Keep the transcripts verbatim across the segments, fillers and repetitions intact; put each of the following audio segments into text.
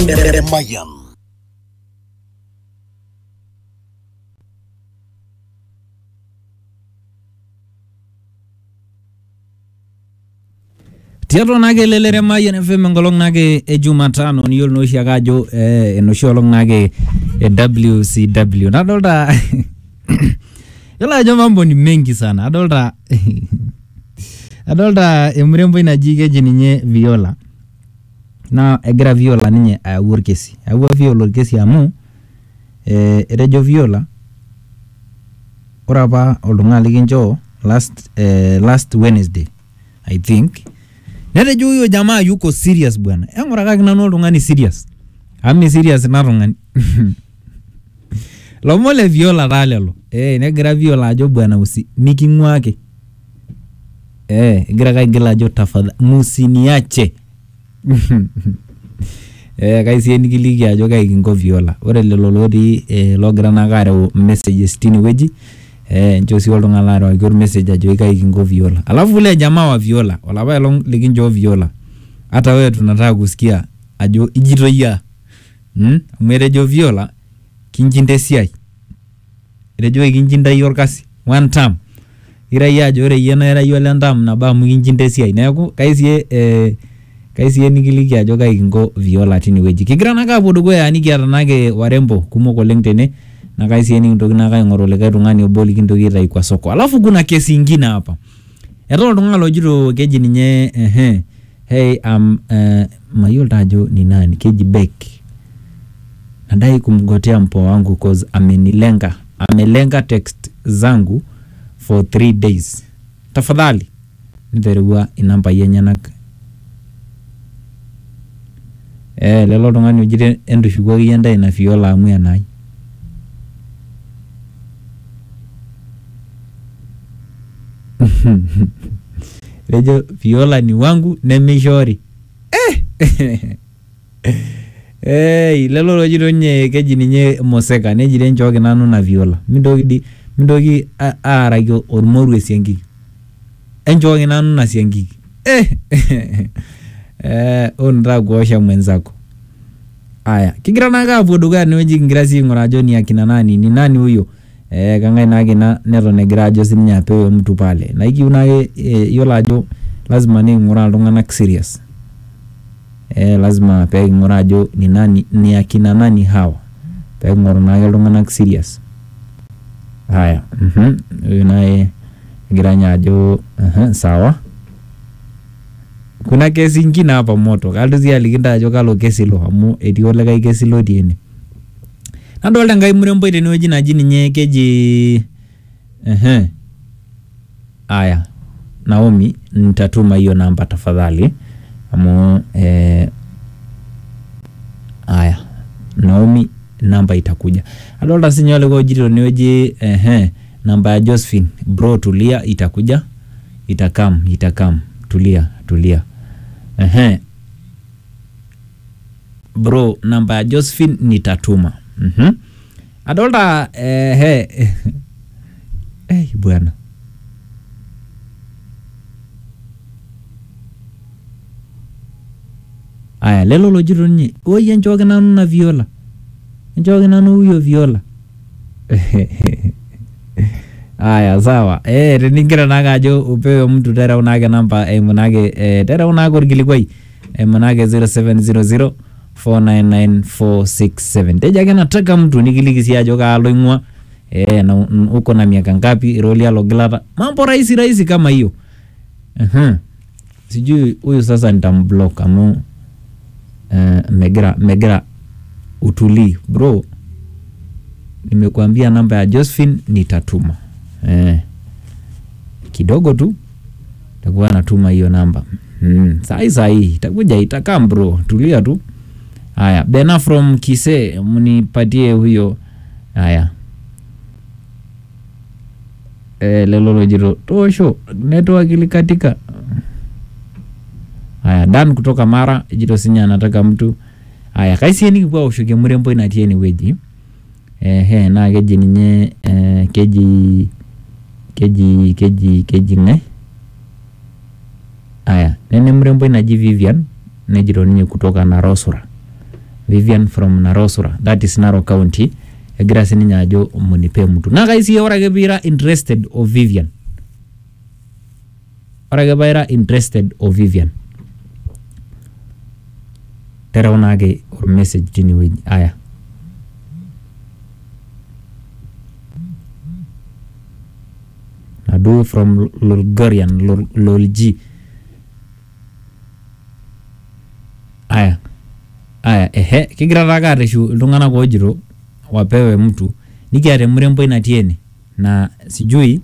Mayan. Tiato nage lelere Mayan F M ngolong nage e Jumatano ni yol no shagajo eh no sholong nage e W C W. Nadolta yola jo mambo ni mengi sana. Adolta Adolta emrembo inajige jininye Viola. Na egra Viola ninye awur kesi. Awur Viola kesi amu eh erejo Viola ora ba olunga liginjo last eh, last Wednesday I think. Nede juu huyo jamaa yuko serious bwana. Yangu rakaki nanu olungani serious. Ami serious na rungani. Lomole Viola ralelo. Eh negira Viola ajo bwana usi mikingwa wake. Eh gira kaigila ajo tafadha musiniache. Eh kaisi nikiligi ajo kaikingo Viola. Ore lelo lori eh logira nakare messages tini weji. Eh njosi oltunga laro akor message ajo kaikingo Viola. Alafu ule jamaa wa Viola wala ba long likinjo Viola. Hata wewe tunataka kusikia ajo ijito ya. Hmm? Mwerejo Viola kinjinde siai. Rejo kinjinda yorkasi one time. Ira ya jore yena era yola ndam na ba mu kinjinde siai. Neeku kaisi eh kaisi nikiliki ajo kaikingo Viola tini weji. Kigira naka bodugo ya nikiata nake warembo kumoko oleng tene. Na kaisi yeni ntoki naka ingoro leka tungani oboli kintoki rai kwa soko. Alafu kuna kesi ingine hapa. Eto tungalo lojiro keji ninye ehe. Hey um uh, mayolta ajo ni nani keji Beck. Nadai kumgotea mpo wangu cause amenilenga. Amelenga text zangu for three days. Tafadhali niterua inamba yenyanak. Eh lelo tungani ujire endo shugo yenda ina Viola amu ya nai. Rejo Viola ni wangu nemishori. Eh. Eh lelo lojiro nye keji ninye Moseka nejire njoke nanu na Viola. Mindoki di mindoki aaragyo ormoru esiangiki. Enjoke nanu na siangiki. Eh. Eh onra kuosha mwenzako. Aya, kigira naga boduga neweji ngirasi ngorajo ni akina nani? Ni nani huyo? Eh kangai nage na neto negira ajo sinya pewe mtu pale. Na iki unage e, yola ajo lazima ni ngora ndongana serious. Eh lazima pe ngora ajo ni nani ni akina nani hawa. Pe ngora nage ndongana serious. Haya, mhm. Huyo naye giranya ajo aha sawa. Kuna kesi ingine hapa moto. Kalduzi alikinda ajo kalo kesi lo amu eti ole kai kesi lo diene. Nadolta ngai murembo ite niweji naji ninye keji ehe. Aya. Naomi nitatuma hiyo namba tafadhali. Amu eh aya. Naomi namba itakuja. Adolta sinyole kwa jito niweji ehe namba ya Josephine bro tulia itakuja. Itakam, itakam. Tulia, tulia. Ehe. Bro namba ya Josephine nitatuma. Mhm. Adolta eh he. Eh bwana. Aya lelo lojiro nyi. Oye njoke nanu na Viola. Njoke nanu huyo Viola. Aya sawa. Eh reningira nagajo upewe mtu tera unage namba eh munage eh tera unago rigilikwai. Eh munage zero seven zero zero four nine nine four six seven. Teja kena nataka mtu nikilikisia joka alo ingwa. Eh na uko na miaka ngapi roli alo gilata. Mambo rahisi rahisi kama hiyo. Mhm. Sijui huyu sasa nitamblock amu eh megira megira utuli bro. Nimekuambia namba ya Josephine nitatuma. Eh kidogo tu takuwa natuma hiyo namba. Mm, sai sai itakuja itakam bro. Tulia tu. Haya, Bena from Kise mnipatie huyo. Haya. Eh lelo lojiro tosho network ilikatika. Haya, Dan kutoka Mara jito sinya anataka mtu. Haya, kaisi ni kwa ushoge murembo inatie ni weji. Eh he na keji ninye eh keji keji keji keji ne. Haya, nene mrembo inaji Vivian nejiro ninye kutoka na Rosura. Vivian from Narosura, that is Narok County. Egira sininye ajo munipe mtu. Na kaisi ora ke bira interested of Vivian. Ora ke bira interested of Vivian. Tera unage or message tini weji. Aya. Nadu from Lolgorian, Lol, Lolji. Aya. Aya, ehe, kigira raka reshu iltung'anak ojiro wapewe mtu nikiate mrembo inatiene na sijui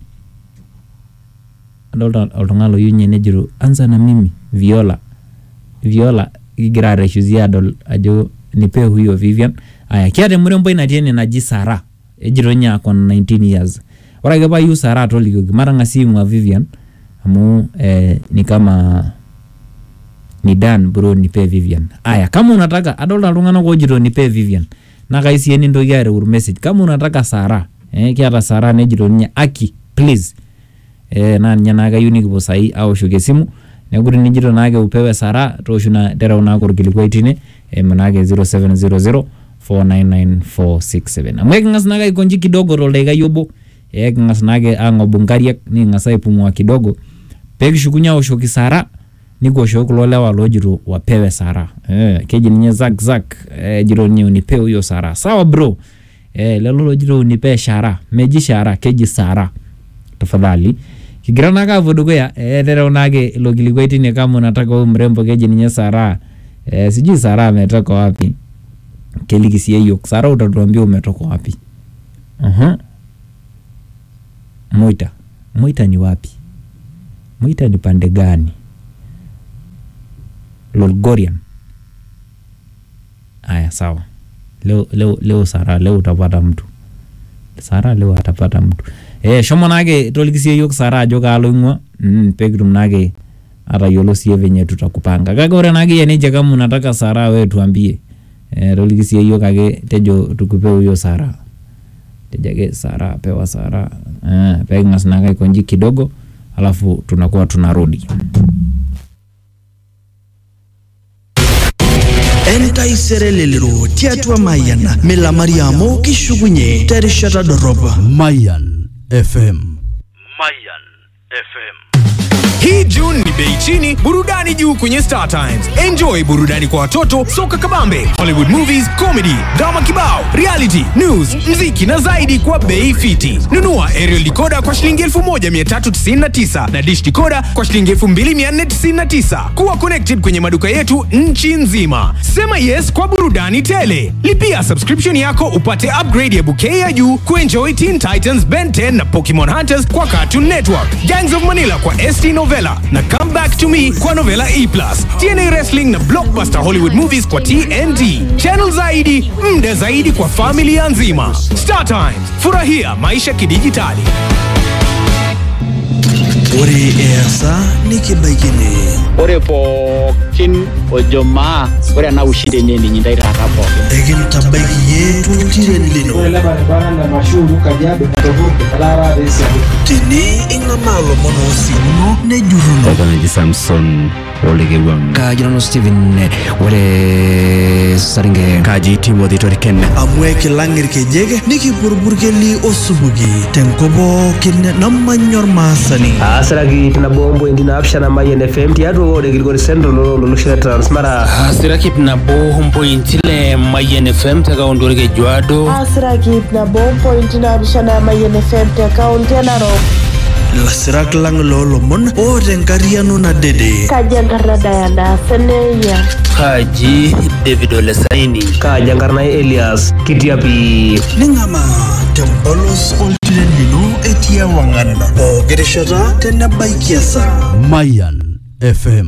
adolta oltung'ani loyunye nejiro anza na mimi Viola Viola kigira reshu ziadol ajo nipe huyo Vivian. Aya, kiate mrembo inatiene naji Sara ejiro nya ako nineteen years. Ora ke bayu Sara tolikioki mara ngasi mwa Vivian amu eh, ni kama ni Dan bro nipe Vivian. Aya, kama unataka adolta iltung'anak ojiro nipe Vivian na kaisi eni ndoki are ur message kama unataka Sara eh kiata Sara nejiro nya aki please eh na nyana ga unique bosai au shuke simu neguri nijiro nage upewe Sara toshuna tera unako rukilikwa itine eh manage zero seven zero zero four nine nine four six seven. Amweki ngas naga ikonji kidogo rolega yobo eh ngas nage ango bunkariak ni ngasai pumwa kidogo peki shukunya ushoki Sara niko shoku lolewa lojiro wapewe Sara eh keji ninye zak zak eh jiro nye unipe huyo Sara sawa bro eh lelo lojiro unipe Shara meji Shara keji Sara tafadhali kigirana ka vodogo ya eh tera unage logilikwa itine kama unataka huyo mrembo keji ninye Sara eh sijui Sara ametoka wapi kelikisia hiyo Sara utatuambia umetoka wapi. Mhm. Moita Moita ni wapi? Moita ni pande gani? Lolgorian. Aya sawa. Leo leo leo Sara leo utapata mtu. Sara leo atapata mtu. Eh shomo nage tolikisie yok Sara joka alongwa. Mm pegrum nage ata yolo sie venye tutakupanga. Kaka ore nage yeneje kama unataka Sara wewe tuambie. Eh tolikisie yok age tejo tukupe huyo Sara. Tejage Sara pewa Sara. Eh pegngas nage konji kidogo alafu tunakuwa tunarudi. Entai serelelero tiatwa Mayan Mila Mariamo kishugunye terishata doroba Mayan F M. Mayan F M. Hii June ni bei chini, burudani juu kwenye Star Times. Enjoy burudani kwa watoto, soka kabambe, Hollywood movies, comedy, drama kibao, reality, news, mziki na zaidi kwa bei fiti. Nunua aerial decoder kwa shilingi elfu moja mia tatu tisini na tisa na dish decoder kwa shilingi elfu mbili mia nne tisini na tisa. Kuwa connected kwenye maduka yetu nchi nzima. Sema yes kwa burudani tele. Lipia subscription yako upate upgrade ya bouquet ya juu kuenjoy Teen Titans, Ben ten na Pokemon Hunters kwa Cartoon Network. Gangs of Manila kwa S T Novella na Come Back to Me kwa Novella E plus. T N A Wrestling na Blockbuster Hollywood Movies kwa T N T. Channel zaidi, mda zaidi kwa familia nzima. Star Times, furahia maisha kidijitali. Ore easa nikibaikini Ore pookin ojomaa ore na ushide nini nyindai rata pookin egin tabaiki yetu tiren lino ore leba bana na mashuru kajiado tovuke kalara desi tini ingamalo monosino nejuruno Obanji Samson Olegewam Kajirano Steven Ore Saringe Kaji Timothy Toriken amweke langir kejege niki burburgeli osubugi tenkobo kinne namanyor masani asiraki tinabombo indina apshana Mayan F M tiatu ore Gilgori Central lolushire Transmara asiraki tinabombo intile Mayan F M taka ondorege Juado asiraki tinabombo indina apshana Mayan F M taka ondena ro lasirak lang lolomon ore ngariano na dede kajangarna Diana Seneya Kaji David Olesaini Kajangarna Elias Kitiapi Ningama Tempolos Oltilen Lino Etia Wanganda O Gereshata Tena Baikiasa Mayan F M.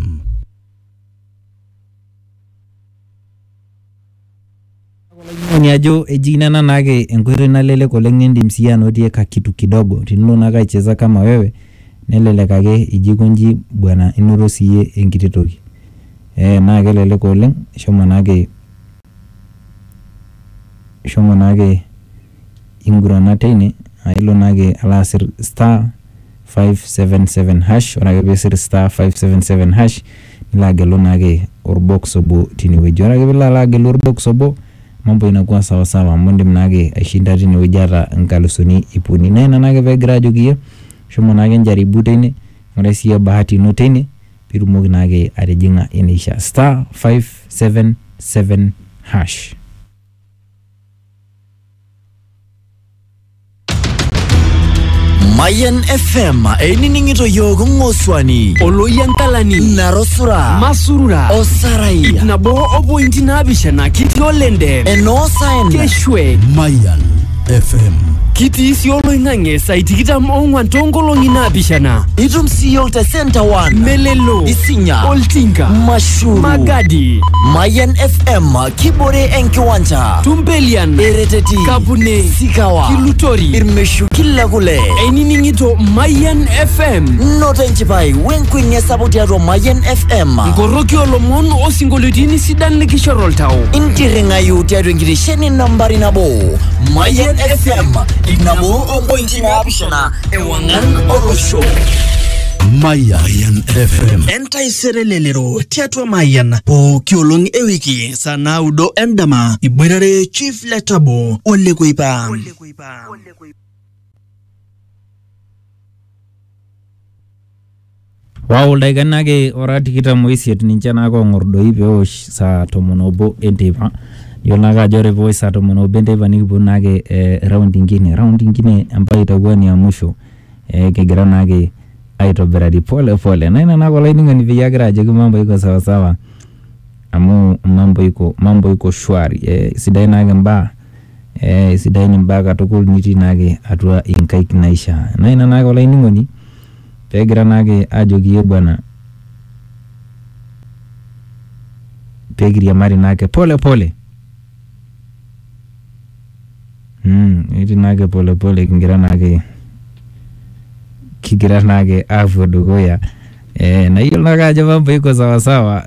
Ni ajo ejina na nage enkwere na lele koleng ndim siano tie ka kitu kidogo tinilo naga icheza kama wewe nelele kage ijikunji bwana inuro siye enkiti toki eh nage lele koleng shomo nage shomo nage ingurana tene ailo nage alasir star five seven seven hash ora besir star five seven seven hash ila agelu naake orbox obo tinewueji. Ore ake pilo agelu orbox obo mambo inakuwa sawa sawa, mundim naake aishinda tinewueji ata nkalusuni ipuni. Na ina naake pegira ajoki shomo naake njaribu teine ng'ura siye bahati ino teine pirumoki naake atijing'a eneisha star five seven seven hash. Mayan F M einining'ito yogo ng'oswani oloyangalani narosura masurura osarai nabo obointi nabishana kiti olende enosaen keshwe Mayan F M kiti si oloing'ang'e saitikitam ong'wan tongolong'i nabishana itum siyo te center one melelo isinya oltinga mashuru magadi Mayan F M kibore enkiwanja tumbelian ereteti kapune sikawa kilutori irmeshu kila kule einining'ito Mayan F M noto enchipai wenkwing'e sapoti ato Mayan F M nkoroki olomon osingolioitini sidan likishoro oltau intiring'ayu tiatua enkitesheni nambari nabo Mayan F M inabo ompointi naapishana ewang'an olosho. Mayan F M entaisere lelero tiatua Mayan pooki olong' ewiki saa naudo endama iboitare Chief Letabo Ole Koipa. Wow, daikani naake ora tikitam oisiet ninche naake ong'ordoi peosh saa tomon obo enteipa. Yiolo naake ajo ore peosh saa tomon obo enteipa nikipuo naake eh, round ingine. Round ingine ambayo itakuwa ni ya mwisho. Eh, kigira naake aitobirari pole pole. Na ina naake olainining'oni peyie agira ajoki mambo iko sawa sawa. Amu mambo iko mambo iko shwari. Eh, sidai naake mbaa. Eh, sidai ni mbaa katukul nitii naake atua inkaik naisha. Na ina naake olainining'oni pegira naake ajoki bwana pegiriamari naake pole pole. Hmm, iti naake pole pole kingira naake kigira naake afu dugoya. Eh, na hiyo naake ajo mambo iko sawa sawa.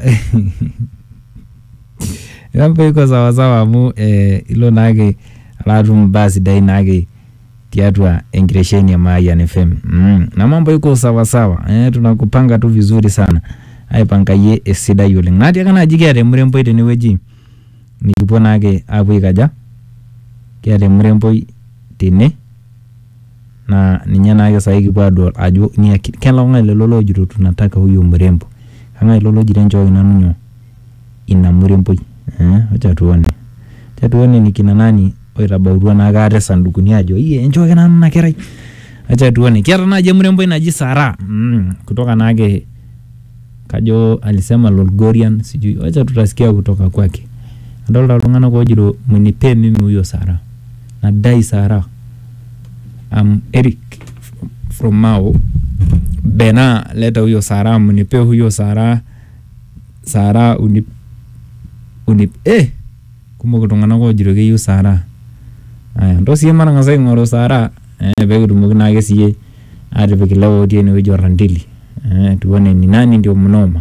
Mambo iko sawa sawa mu eh, ilo naake alatum basi dai naake tiatua enkiresheni ya Mayan F M. Mm. Na mambo yuko sawa sawa. Eh, tunakupanga tu vizuri sana. Aipanga ye esidai oleng. Natia kana jikiate murembo tenewueji. Nikipuo naake apuo ikaja. Kiate murembo tene. Na ninye naake sahi kipuo adol ajo ni kela ng'ae lelo lojito tunataka huyo murembo. Kang'ae lelo jito nchooki nanu nyoo ina murembo. Eh, acha tuone. Acha tuone ni kina nani oitabautua naake ate sandukuni ajo iye enchooki nanu na kerai. Acha tuone. Kiata naje murembo naji Sara. Mm, kutoka naake kajo alisema Lolgorian sijui. Acha tutasikia kutoka kwake. Adolta iltung'anak oojito munipe mimi huyo Sara. Nadai Sara. Um, Eric from Mao. Bena leta huyo Sara, munipe huyo Sara. Sara unip unip eh kumbe iltung'anak oojito keyieu Sara. Aya, ndo siye mara ng'asa aing'oru Sara, eh, pekitumoki naake siye atipik ile otii enewueji orrandili. Eh, tuone ni nani ndio mnoma.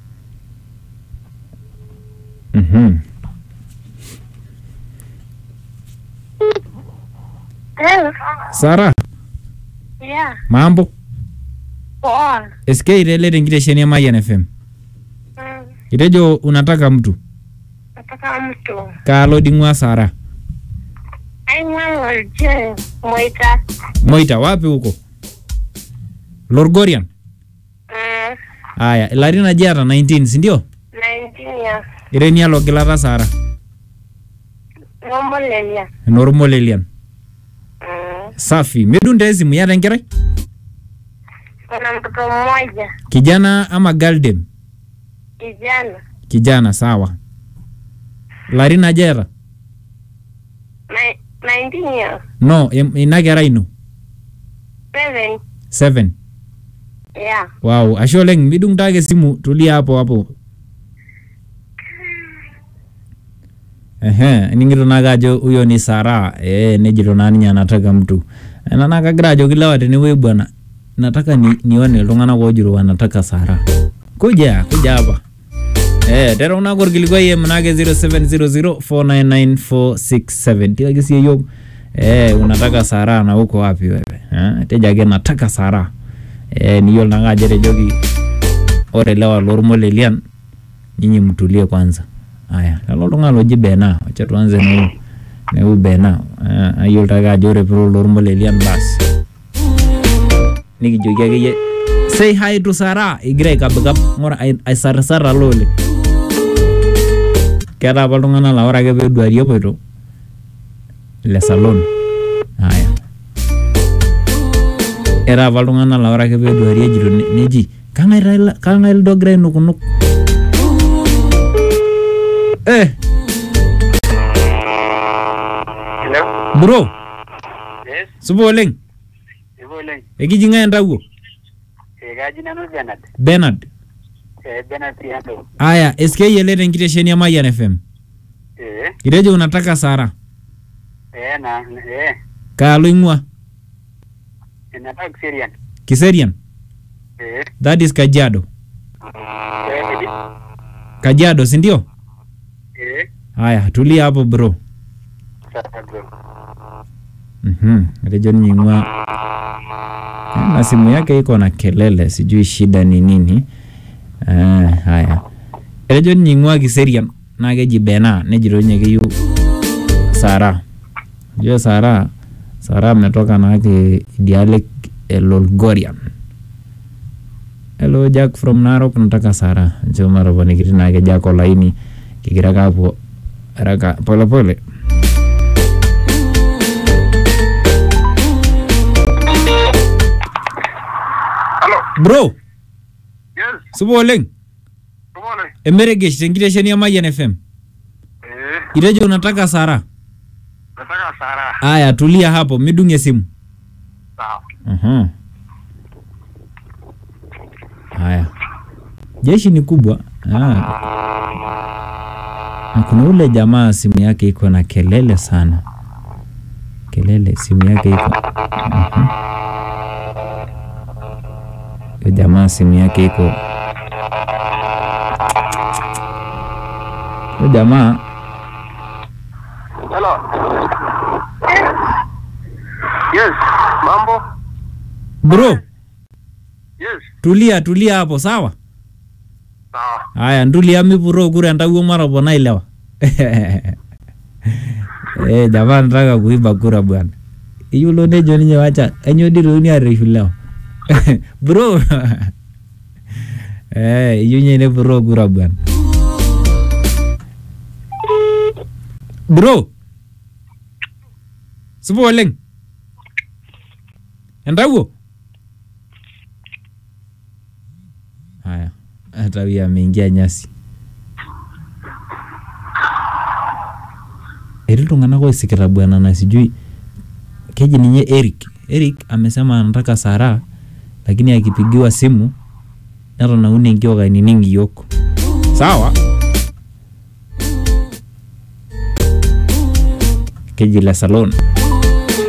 Mhm. Hello. Sara, Yeah. mambo? Poa. S K ile enkitesheni ya Mayan F M. Mm. Itejo unataka mtu. Nataka mtu. Kalo dingwa Sara. Ai mama je, Moita. Moita wapi huko? Lorgorian. Mm. Aya, ilarina jata nineteen, si ndio? nineteen ya. Ireni alo gilata Sara. Normal Lelia. Normal Lelian. Mm. Safi. Medunde simu yata enkerai? Kuna mtoto mmoja. Kijana ama galdem? Kijana. Kijana, sawa. Larina jera? nineteen ya. No, ina kerai ino? Seven. Seven. Yeah. Wow, ashe oleng midung take simu tulia hapo hapo. Ehe, ningito naga ajo huyo ni Sara. Eh, nejito na ninye anataka mtu. Na nakagira ajo kilewa tenewe bwana. Nataka ni nione iltung'anak oojito wanataka Sara. Kuja, kuja hapa. Eh, tera unakor kilikuwa ye mnage zero seven zero zero four nine nine four six seven. Tia kisi hiyo. Eh, unataka Sara na uko wapi wewe? Eh, teja ge nataka Sara. Eh, niyo nanga jere jogi ore lewa lormo Lelian nyinyi mtulie kwanza. Haya, lalo tungalo jibena, acha tuanze na na ubena. Ayo taka jore pro normal elian bas. Niki jogia ge say hi to Sara, igre kabagap ngora ay sar sara lole. Kera balungana la ora ge be duario poito. Le salon. Haya. Era balungana la ora ge be duario jiro neji. Kangai raila kangai dogre nukunuk. Eh. Hello. Bro. Yes. Suboleng. Suboleng. Egi jinga endago. Egaji nanu Bernard. Bernard. Eh Bernard Tiando. Aya, S K yele nkitesheni ya Mayan F M. Eh. Kireje unataka Sara? Eh na eh. Kaalo ingwa. Nataka Kiserian. Kiserian. Eh. That is Kajiado. Eh. Kajiado, si ndio? Eh. Haya, tulia hapo bro. Sasa bro. Mhm, Region Nyingwa. Na simu yake iko na kelele, sijui shida ni nini. Eh, haya. Region Nyingwa Kiserian nage jibena nejiro nyege yu Sara. Jua Sara, Sara ametoka na yake dialect Lolgorian. Hello Jack from Narok, nataka Sara. Njoo mara bwana kiti nage Jack olaini kikiraka hapo haraka pole pole. Hello. Bro. Yes. Suboleng. Suboleng. Emeregesh tengitesheni ya Mayan F M. Eh. Ireje unataka Sara? Nataka Sara. Aya, tulia hapo, midunge simu. Sawa. Mhm. Haya. Jeshi ni kubwa. Ah. Na kuna ule jamaa simu yake iko na kelele sana. Kelele simu yake iko. Mhm. Ule jamaa simu yake iko. Ule jamaa. Hello. Yes, mambo. Bro. Yes. Tulia tulia hapo sawa? Sawa. Haya ndulia mipuro kure ndawo mara bona ilewa. Eh jamaa nataka kuiba kura bwana. Yulo nejo ninyo acha enyo diro ni arifulao. Bro. Eh yunye ne bro kura bwana. Bro. Suboleng. Ndawo. Haya, hata wia ameingia nyasi. Eri tungana kwa isikira bwana na sijui keji ninye Eric. Eric amesema anataka Sara lakini akipigiwa simu naro na une ngio gani ningi yoko. Sawa? Keji la salon.